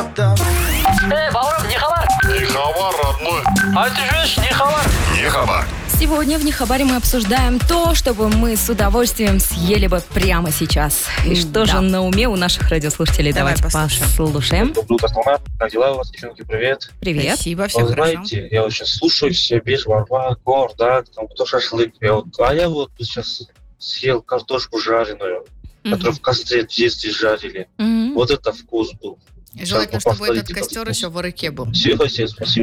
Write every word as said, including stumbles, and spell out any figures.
Эй, Бауров, не хабар? Не хабар, родной. А ты видишь, не хабар? Не хабар. Сегодня в Нехабаре мы обсуждаем то, что бы мы с удовольствием съели бы прямо сейчас. И что Да. же на уме у наших радиослушателей? Давай Давайте послушаем. послушаем. Доброе утро, страна. Как дела у вас, девчонки? Привет. Привет. Спасибо, все Вы хорошо. знаете, я вот сейчас слушаю себе жварва, гор, да, там кто шашлык. Я вот, а я вот сейчас съел картошку жареную, Мгм. которую в костре в детстве жарили. Мгм. Вот это вкус был. И желательно, Сейчас чтобы этот повторите, костер пожалуйста. еще в Орыке был. Все, все, спасибо.